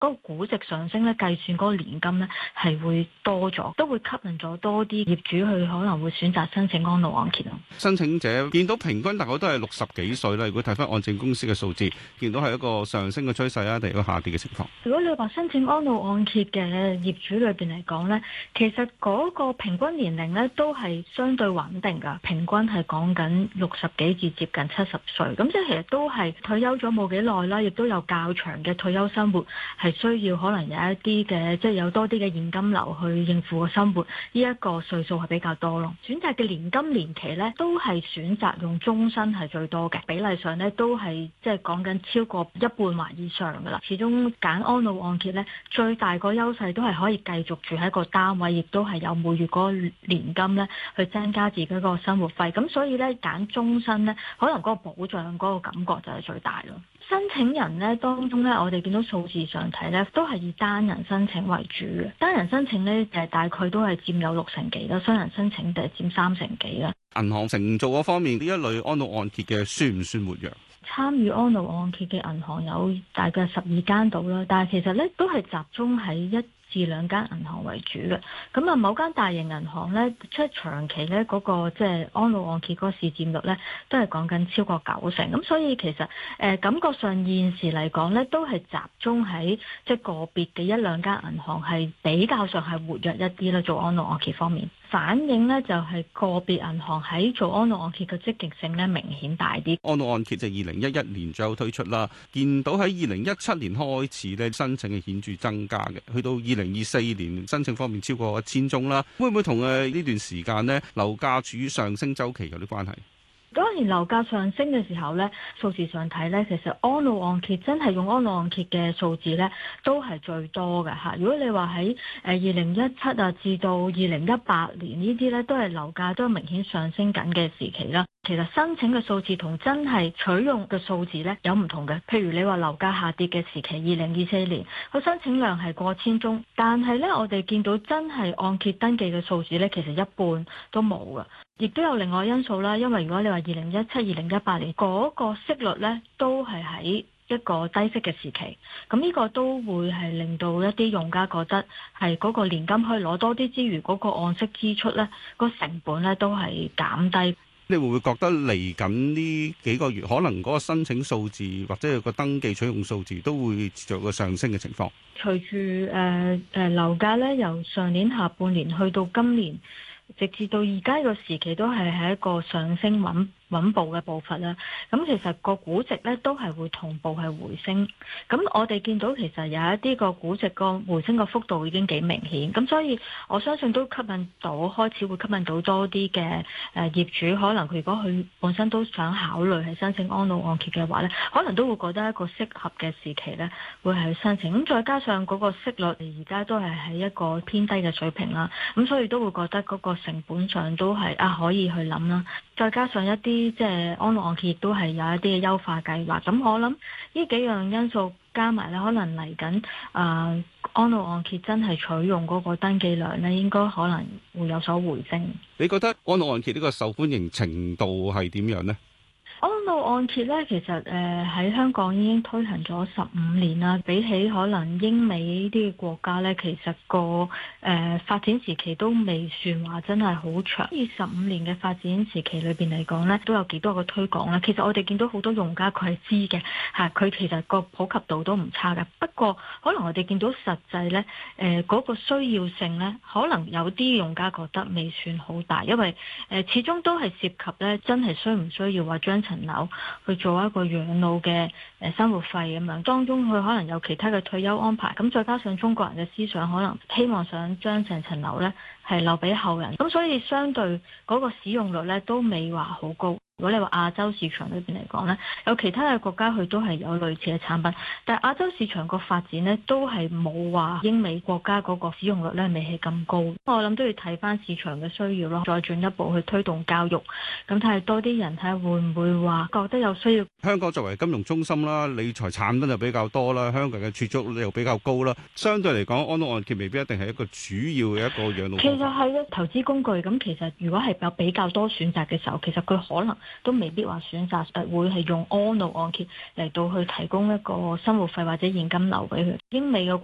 嗰個估值上升咧，計算嗰個年金咧係會多咗，都會吸引咗多啲業主去可能會選擇申請安老按揭咯。 申請者見到平均大概都係60幾歲啦。如果睇翻按證公司嘅數字，見到係一個上升嘅趨勢啊，定係一個下跌嘅情況？ 如果你話申請安老按揭嘅業主裏邊嚟講咧，其實嗰個平均年齡咧都係相對穩定㗎，平均係講緊60幾至接近70歲，咁即係其實都係退休咗冇幾耐啦，亦都有較長嘅退休生活，係需要可能有一啲嘅即係有多啲嘅現金流去應付個生活，呢一個歲數係比較多咯。選擇嘅年金年期咧都係選擇用終身係最多嘅，比例上咧都係即係講緊超過一半或以上㗎啦。始終揀安老按揭咧最大個優勢都係可以繼續住喺一個單位，亦都係有每月嗰個年金咧去增加自己個生活費，咁所以咧揀終身咧可能嗰個保障嗰個感覺就係最大咯。申請人咧當中咧，我哋見到數字上睇咧，都係以單人申請為主嘅。單人申請咧，大概都係佔有60成幾啦，雙人申請就係佔3成幾啦。 銀行承造嗰方面，呢一類安老按揭嘅算唔算活躍？ 參與安老按揭嘅銀行有大概12間到啦，但係其實咧都係集中喺1至2間銀行為主嘅。咁啊，某間大型銀行咧，即係長期咧嗰個即係安老按揭嗰個市佔率咧，都係講緊超過90成。咁所以其實感覺上現時嚟講咧，都係集中喺即係個別嘅1、2間銀行係比較上係活躍一啲啦，做安老按揭方面。反映呢就係個別銀行喺做安老按揭嘅積極性呢明顯大啲。 安老按揭就2011年左右推出啦，見到喺2017年開始咧申請係顯著增加嘅，去到2024年申請方面超過1000宗啦。會唔會同呢段時間呢樓價處於上升週期有啲關係？ 當然樓價上升嘅時候呢，數字上睇呢，其實安老按揭真係用安老按揭嘅數字呢，都係最多嘅嚇。如果你話喺2017啊至到2018年呢啲呢，都係樓價都係明顯上升緊嘅時期啦。其實申請嘅數字同真係取用嘅數字呢，有唔同嘅。譬如你話樓價下跌嘅時期，2024年個申請量係過千宗，但係呢，我哋見到真係按揭登記嘅數字呢，其實一半都冇嘅。亦都有另外因素啦，因為如果你話2017、2018年嗰個息率呢，都係喺一個低息嘅時期，咁呢個都會係令到一啲用家覺得係嗰個年金可以攞多啲之餘，嗰個按息支出呢，個成本呢都係減低。 你會唔會覺得嚟緊呢幾個月，可能嗰個申請數字或者個登記取用數字都會持續個上升嘅情況？ 隨住樓價呢，由上年下半年去到今年，直至到而家個時期都係喺一個上升穩步嘅步伐啦。咁其實個估值咧都係會同步係回升。咁我哋見到其實有一啲個估值個回升個幅度已經幾明顯。咁所以我相信都開始會吸引到多啲嘅業主，可能佢如果佢本身都想考慮係申請安老按揭嘅話咧，可能都會覺得一個適合嘅時期咧，會係申請。咁再加上嗰個息率而家都係喺一個偏低嘅水平啦，咁所以都會覺得嗰個成本上都係可以去諗啦。再加上一啲即係安老按揭亦都係有一啲嘅優化計劃，咁我諗呢幾樣因素加埋咧，可能嚟緊安老按揭真係取用嗰個登記量咧，應該可能會有所回升。 你覺得安老按揭呢個受歡迎程度係點樣呢？ 安老按揭咧，其實喺香港已經推行咗15年啦。比起可能英美呢啲嘅國家咧，其實個發展時期都未算話真係好長。以15年嘅發展時期裏邊嚟講咧，都有幾多個推廣啦。其實我哋見到好多用家佢係知嘅嚇，佢其實個普及度都唔差嘅。不過可能我哋見到實際咧，嗰個需要性咧，可能有啲用家覺得未算好大，因為始終都係涉及咧，真係需唔需要話將層樓去做一個養老嘅生活費咁樣，當中佢可能有其他嘅退休安排，咁再加上中國人嘅思想，可能希望想將成層樓呢係留俾後人，咁所以相對嗰個使用率呢都未話好高。如果你話亞洲市場裏邊嚟講呢，有其他嘅國家佢都係有類似嘅產品，但係亞洲市場個發展呢都係冇話英美國家嗰個使用率呢未係咁高。我諗都要睇翻市場嘅需要咯，再進一步去推動教育，咁睇下多啲人睇下會唔會話覺得有需要。香港作為金融中心啦，理財產品就比較多啦，香港嘅儲蓄率又比較高啦，相對嚟講安老按揭未必一定係一個主要嘅一個養老。 其實係嘅投資工具，咁其實如果係有比較多選擇嘅時候，其實佢可能都未必話選擇會係用安老按揭嚟到去提供一個生活費或者現金流俾佢。英美嘅